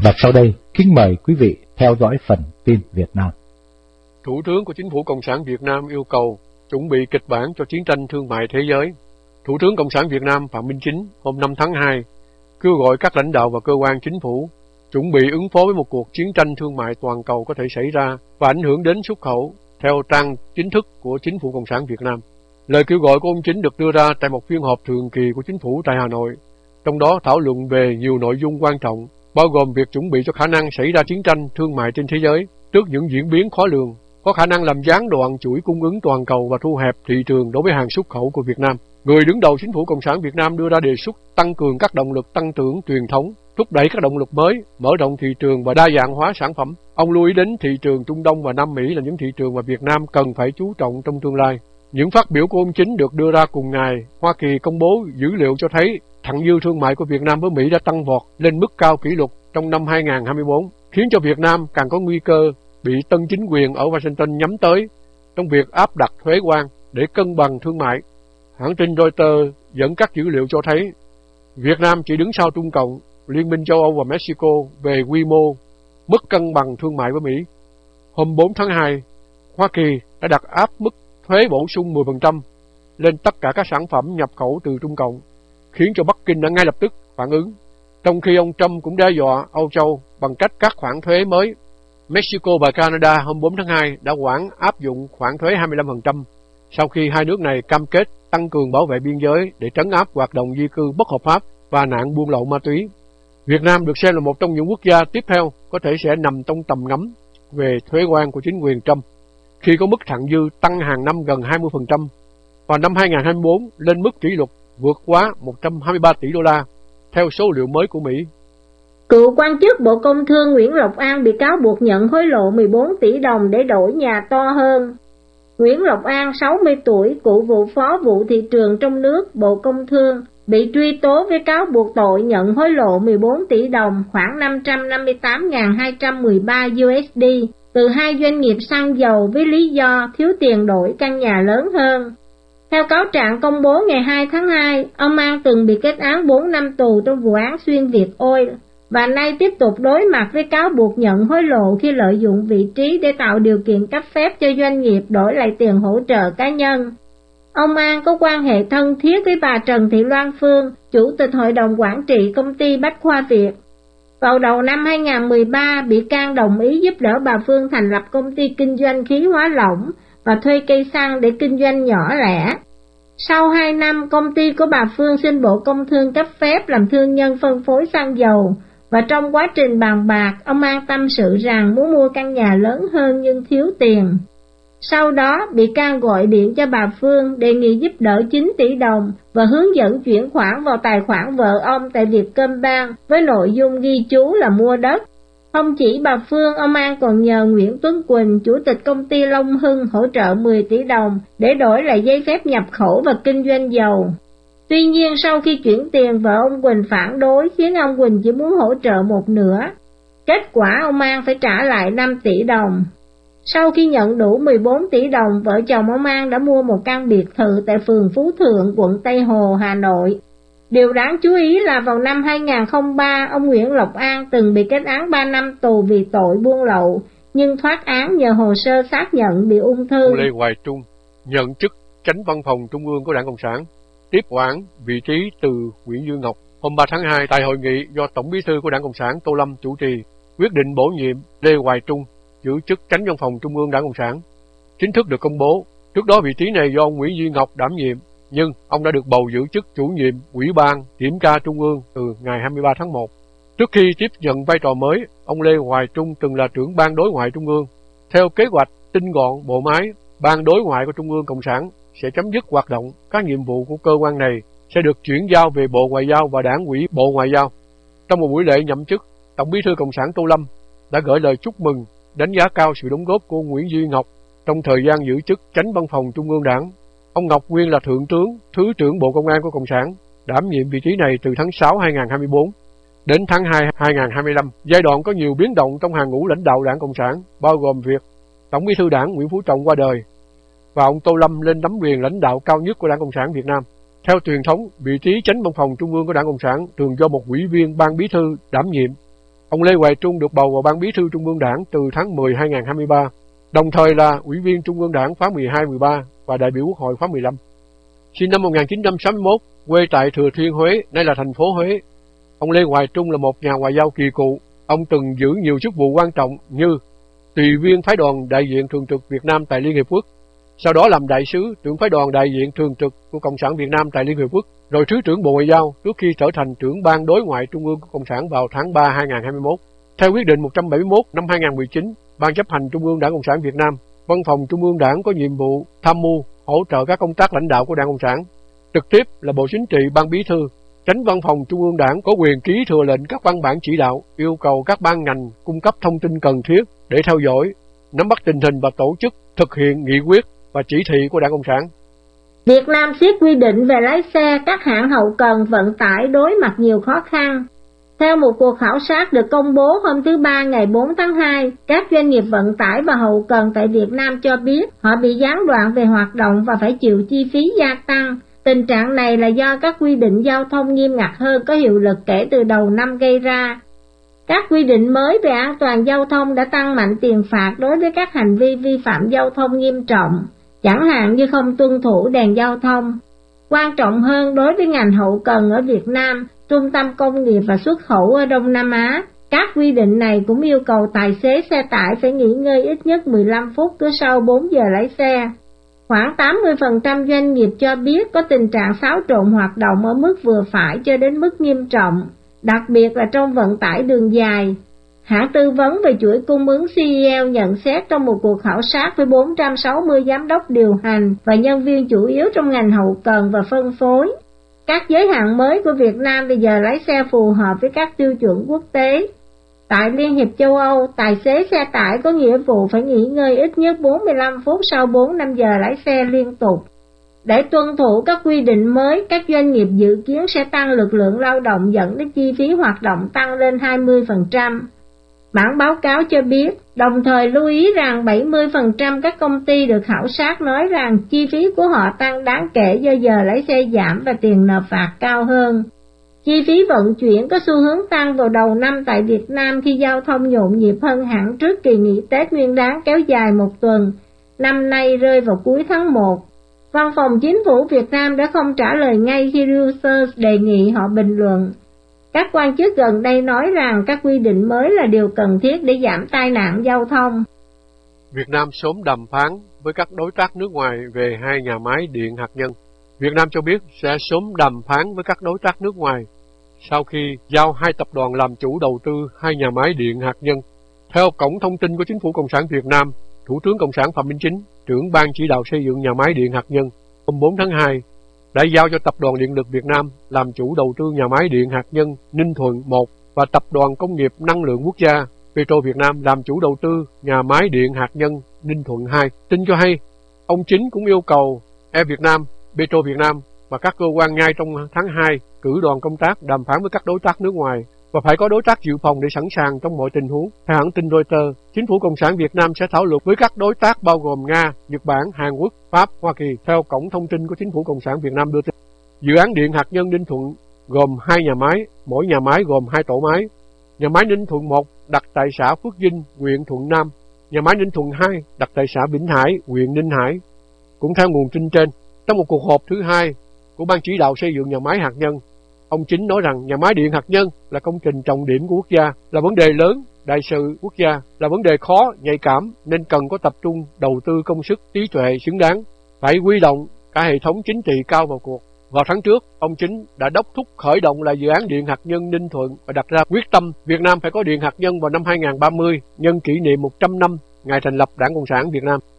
Và sau đây, kính mời quý vị theo dõi phần tin Việt Nam. Thủ tướng của Chính phủ Cộng sản Việt Nam yêu cầu chuẩn bị kịch bản cho chiến tranh thương mại thế giới. Thủ tướng Cộng sản Việt Nam Phạm Minh Chính hôm 5 tháng 2 kêu gọi các lãnh đạo và cơ quan chính phủ chuẩn bị ứng phó với một cuộc chiến tranh thương mại toàn cầu có thể xảy ra và ảnh hưởng đến xuất khẩu, theo trang chính thức của Chính phủ Cộng sản Việt Nam. Lời kêu gọi của ông Chính được đưa ra tại một phiên họp thường kỳ của Chính phủ tại Hà Nội, trong đó thảo luận về nhiều nội dung quan trọng, bao gồm việc chuẩn bị cho khả năng xảy ra chiến tranh thương mại trên thế giới trước những diễn biến khó lường, có khả năng làm gián đoạn chuỗi cung ứng toàn cầu và thu hẹp thị trường đối với hàng xuất khẩu của Việt Nam. Người đứng đầu Chính phủ Cộng sản Việt Nam đưa ra đề xuất tăng cường các động lực tăng trưởng truyền thống, thúc đẩy các động lực mới, mở rộng thị trường và đa dạng hóa sản phẩm. Ông lưu ý đến thị trường Trung Đông và Nam Mỹ là những thị trường mà Việt Nam cần phải chú trọng trong tương lai. Những phát biểu của ông Chính được đưa ra cùng ngày, Hoa Kỳ công bố dữ liệu cho thấy thặng dư thương mại của Việt Nam với Mỹ đã tăng vọt lên mức cao kỷ lục trong năm 2024, khiến cho Việt Nam càng có nguy cơ bị tân chính quyền ở Washington nhắm tới trong việc áp đặt thuế quan để cân bằng thương mại. Hãng tin Reuters dẫn các dữ liệu cho thấy Việt Nam chỉ đứng sau Trung Cộng, Liên minh châu Âu và Mexico về quy mô, mức cân bằng thương mại với Mỹ. Hôm 4 tháng 2, Hoa Kỳ đã đặt áp mức thuế bổ sung 10% lên tất cả các sản phẩm nhập khẩu từ Trung Cộng, khiến cho Bắc Kinh đã ngay lập tức phản ứng. Trong khi ông Trump cũng đe dọa Âu Châu bằng cách các khoản thuế mới, Mexico và Canada hôm 4 tháng 2 đã hoãn áp dụng khoản thuế 25% sau khi hai nước này cam kết tăng cường bảo vệ biên giới để trấn áp hoạt động di cư bất hợp pháp và nạn buôn lậu ma túy. Việt Nam được xem là một trong những quốc gia tiếp theo có thể sẽ nằm trong tầm ngắm về thuế quan của chính quyền Trump, khi có mức thặng dư tăng hàng năm gần 20%, và năm 2024 lên mức kỷ lục vượt quá 123 tỷ đô la, theo số liệu mới của Mỹ. Cựu quan chức Bộ Công Thương Nguyễn Lộc An bị cáo buộc nhận hối lộ 14 tỷ đồng để đổi nhà to hơn. Nguyễn Lộc An, 60 tuổi, cựu vụ phó vụ thị trường trong nước Bộ Công Thương, bị truy tố với cáo buộc tội nhận hối lộ 14 tỷ đồng, khoảng 558.213 USD, từ hai doanh nghiệp xăng dầu với lý do thiếu tiền đổi căn nhà lớn hơn. Theo cáo trạng công bố ngày 2 tháng 2, ông An từng bị kết án 4 năm tù trong vụ án Xuyên Việt Oil, và nay tiếp tục đối mặt với cáo buộc nhận hối lộ khi lợi dụng vị trí để tạo điều kiện cấp phép cho doanh nghiệp đổi lại tiền hỗ trợ cá nhân. Ông An có quan hệ thân thiết với bà Trần Thị Loan Phương, Chủ tịch Hội đồng Quản trị Công ty Bách Khoa Việt. Vào đầu năm 2013, bị can đồng ý giúp đỡ bà Phương thành lập công ty kinh doanh khí hóa lỏng và thuê cây xăng để kinh doanh nhỏ lẻ. Sau 2 năm, công ty của bà Phương xin Bộ Công Thương cấp phép làm thương nhân phân phối xăng dầu, và trong quá trình bàn bạc, ông An tâm sự rằng muốn mua căn nhà lớn hơn nhưng thiếu tiền. Sau đó, bị can gọi điện cho bà Phương đề nghị giúp đỡ 9 tỷ đồng và hướng dẫn chuyển khoản vào tài khoản vợ ông tại Vietcombank với nội dung ghi chú là mua đất. Không chỉ bà Phương, ông An còn nhờ Nguyễn Tuấn Quỳnh, Chủ tịch công ty Long Hưng hỗ trợ 10 tỷ đồng để đổi lại giấy phép nhập khẩu và kinh doanh dầu. Tuy nhiên sau khi chuyển tiền, vợ ông Quỳnh phản đối khiến ông Quỳnh chỉ muốn hỗ trợ một nửa. Kết quả ông An phải trả lại 5 tỷ đồng. Sau khi nhận đủ 14 tỷ đồng, vợ chồng ông An đã mua một căn biệt thự tại phường Phú Thượng, quận Tây Hồ, Hà Nội. Điều đáng chú ý là vào năm 2003, ông Nguyễn Lộc An từng bị kết án 3 năm tù vì tội buôn lậu, nhưng thoát án nhờ hồ sơ xác nhận bị ung thư. Ông Lê Hoài Trung nhận chức Chánh Văn phòng Trung ương của Đảng Cộng sản, tiếp quản vị trí từ Nguyễn Duy Ngọc. Hôm 3 tháng 2, tại hội nghị do Tổng Bí thư của Đảng Cộng sản Tô Lâm chủ trì, quyết định bổ nhiệm Lê Hoài Trung giữ chức Chánh Văn phòng Trung ương Đảng Cộng sản chính thức được công bố. Trước đó vị trí này do ông Nguyễn Duy Ngọc đảm nhiệm, nhưng ông đã được bầu giữ chức chủ nhiệm Ủy ban Kiểm tra Trung ương từ ngày 23 tháng 1. Trước khi tiếp nhận vai trò mới, ông Lê Hoài Trung từng là trưởng Ban Đối ngoại Trung ương. Theo kế hoạch tinh gọn bộ máy, Ban Đối ngoại của Trung ương Cộng sản sẽ chấm dứt hoạt động, các nhiệm vụ của cơ quan này sẽ được chuyển giao về Bộ Ngoại giao và Đảng ủy Bộ Ngoại giao. Trong một buổi lễ nhậm chức, Tổng Bí thư Cộng sản Tô Lâm đã gửi lời chúc mừng, đánh giá cao sự đóng góp của Nguyễn Duy Ngọc trong thời gian giữ chức Chánh Văn phòng Trung ương Đảng. Ông Ngọc nguyên là Thượng tướng, Thứ trưởng Bộ Công an của Cộng sản, đảm nhiệm vị trí này từ tháng 6 2024 đến tháng 2 2025. Giai đoạn có nhiều biến động trong hàng ngũ lãnh đạo Đảng Cộng sản, bao gồm việc Tổng Bí thư Đảng Nguyễn Phú Trọng qua đời và ông Tô Lâm lên nắm quyền lãnh đạo cao nhất của Đảng Cộng sản Việt Nam. Theo truyền thống, vị trí Chánh Văn phòng Trung ương của Đảng Cộng sản thường do một ủy viên Ban Bí thư đảm nhiệm. Ông Lê Hoài Trung được bầu vào Ban Bí thư Trung ương Đảng từ tháng 10 2023, đồng thời là Ủy viên Trung ương Đảng khóa 12-13 và đại biểu Quốc hội khóa 15. Sinh năm 1961, quê tại Thừa Thiên, Huế, nay là thành phố Huế. Ông Lê Hoài Trung là một nhà ngoại giao kỳ cựu. Ông từng giữ nhiều chức vụ quan trọng như tùy viên phái đoàn đại diện thường trực Việt Nam tại Liên Hiệp Quốc, sau đó làm đại sứ trưởng phái đoàn đại diện thường trực của Cộng sản Việt Nam tại Liên Hiệp Quốc, rồi Thứ trưởng Bộ Ngoại giao trước khi trở thành trưởng ban đối ngoại Trung ương của Cộng sản vào tháng 3 2021. Theo quyết định 171 năm 2019, Ban chấp hành Trung ương Đảng Cộng sản Việt Nam, Văn phòng Trung ương Đảng có nhiệm vụ tham mưu, hỗ trợ các công tác lãnh đạo của Đảng Cộng sản. Trực tiếp là Bộ Chính trị, Ban Bí thư. Chánh Văn phòng Trung ương Đảng có quyền ký thừa lệnh các văn bản chỉ đạo, yêu cầu các ban ngành cung cấp thông tin cần thiết để theo dõi, nắm bắt tình hình và tổ chức thực hiện nghị quyết và chỉ thị của Đảng Cộng sản. Việt Nam siết quy định về lái xe, các hãng hậu cần vận tải đối mặt nhiều khó khăn. Theo một cuộc khảo sát được công bố hôm thứ Ba ngày 4 tháng 2, các doanh nghiệp vận tải và hậu cần tại Việt Nam cho biết họ bị gián đoạn về hoạt động và phải chịu chi phí gia tăng. Tình trạng này là do các quy định giao thông nghiêm ngặt hơn có hiệu lực kể từ đầu năm gây ra. Các quy định mới về an toàn giao thông đã tăng mạnh tiền phạt đối với các hành vi vi phạm giao thông nghiêm trọng, chẳng hạn như không tuân thủ đèn giao thông. Quan trọng hơn, đối với ngành hậu cần ở Việt Nam, trung tâm công nghiệp và xuất khẩu ở Đông Nam Á, các quy định này cũng yêu cầu tài xế xe tải phải nghỉ ngơi ít nhất 15 phút cứ sau 4 giờ lái xe. Khoảng 80% doanh nghiệp cho biết có tình trạng xáo trộn hoạt động ở mức vừa phải cho đến mức nghiêm trọng, đặc biệt là trong vận tải đường dài. Hãng tư vấn về chuỗi cung ứng CEL nhận xét trong một cuộc khảo sát với 460 giám đốc điều hành và nhân viên chủ yếu trong ngành hậu cần và phân phối. Các giới hạn mới của Việt Nam bây giờ lái xe phù hợp với các tiêu chuẩn quốc tế. Tại Liên hiệp châu Âu, tài xế xe tải có nghĩa vụ phải nghỉ ngơi ít nhất 45 phút sau 4-5 giờ lái xe liên tục. Để tuân thủ các quy định mới, các doanh nghiệp dự kiến sẽ tăng lực lượng lao động dẫn đến chi phí hoạt động tăng lên 20%. Bản báo cáo cho biết, đồng thời lưu ý rằng 70% các công ty được khảo sát nói rằng chi phí của họ tăng đáng kể do giờ lái xe giảm và tiền nộp phạt cao hơn. Chi phí vận chuyển có xu hướng tăng vào đầu năm tại Việt Nam khi giao thông nhộn nhịp hơn hẳn trước kỳ nghỉ Tết Nguyên đán kéo dài một tuần, năm nay rơi vào cuối tháng 1. Văn phòng Chính phủ Việt Nam đã không trả lời ngay khi Reuters đề nghị họ bình luận. Các quan chức gần đây nói rằng các quy định mới là điều cần thiết để giảm tai nạn giao thông. Việt Nam sớm đàm phán với các đối tác nước ngoài về 2 nhà máy điện hạt nhân. Việt Nam cho biết sẽ sớm đàm phán với các đối tác nước ngoài sau khi giao 2 tập đoàn làm chủ đầu tư 2 nhà máy điện hạt nhân. Theo Cổng Thông tin của Chính phủ Cộng sản Việt Nam, Thủ tướng Cộng sản Phạm Minh Chính, trưởng Ban chỉ đạo xây dựng nhà máy điện hạt nhân, hôm 4 tháng 2, đã giao cho Tập đoàn Điện lực Việt Nam làm chủ đầu tư nhà máy điện hạt nhân Ninh Thuận 1 và Tập đoàn Công nghiệp Năng lượng Quốc gia Petro Việt Nam làm chủ đầu tư nhà máy điện hạt nhân Ninh Thuận 2. Tin cho hay, ông Chính cũng yêu cầu Air Việt Nam, Petro Việt Nam và các cơ quan ngay trong tháng 2 cử đoàn công tác đàm phán với các đối tác nước ngoài và phải có đối tác dự phòng để sẵn sàng trong mọi tình huống. Theo hãng tin Reuters, Chính phủ Cộng sản Việt Nam sẽ thảo luận với các đối tác bao gồm Nga, Nhật Bản, Hàn Quốc, Pháp, Hoa Kỳ. Theo Cổng Thông tin của Chính phủ Cộng sản Việt Nam đưa tin, dự án điện hạt nhân Ninh Thuận gồm 2 nhà máy, mỗi nhà máy gồm 2 tổ máy. Nhà máy Ninh Thuận 1 đặt tại xã Phước Vinh, huyện Thuận Nam. Nhà máy Ninh Thuận 2 đặt tại xã Vĩnh Hải, huyện Ninh Hải. Cũng theo nguồn tin trên, trong một cuộc họp thứ 2 của Ban chỉ đạo xây dựng nhà máy hạt nhân, ông Chính nói rằng nhà máy điện hạt nhân là công trình trọng điểm của quốc gia, là vấn đề lớn, đại sự quốc gia, là vấn đề khó, nhạy cảm nên cần có tập trung đầu tư công sức, trí tuệ xứng đáng, phải huy động cả hệ thống chính trị cao vào cuộc. Vào tháng trước, ông Chính đã đốc thúc khởi động lại dự án điện hạt nhân Ninh Thuận và đặt ra quyết tâm Việt Nam phải có điện hạt nhân vào năm 2030, nhân kỷ niệm 100 năm ngày thành lập Đảng Cộng sản Việt Nam.